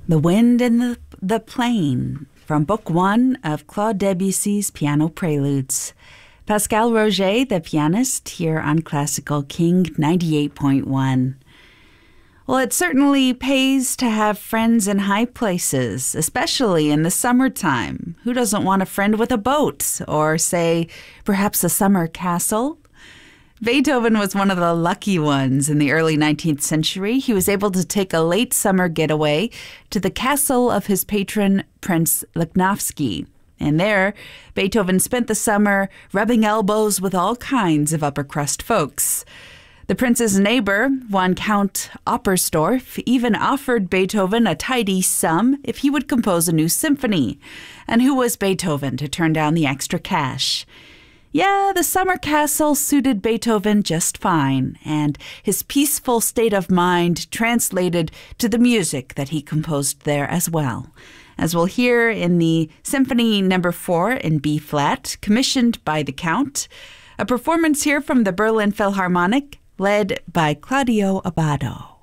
The Wind in the Plain, from Book 1 of Claude Debussy's Piano Preludes. Pascal Roger, the pianist, here on Classical King 98.1. Well, it certainly pays to have friends in high places, especially in the summertime. Who doesn't want a friend with a boat, or, say, perhaps a summer castle? Beethoven was one of the lucky ones in the early 19th century. He was able to take a late summer getaway to the castle of his patron, Prince Lichnowsky. And there, Beethoven spent the summer rubbing elbows with all kinds of upper-crust folks. The prince's neighbor, one Count Opperstorff, even offered Beethoven a tidy sum if he would compose a new symphony. And who was Beethoven to turn down the extra cash? Yeah, the summer castle suited Beethoven just fine, and his peaceful state of mind translated to the music that he composed there as well, as we'll hear in the Symphony No. 4 in B-flat, commissioned by the Count, a performance here from the Berlin Philharmonic, led by Claudio Abbado.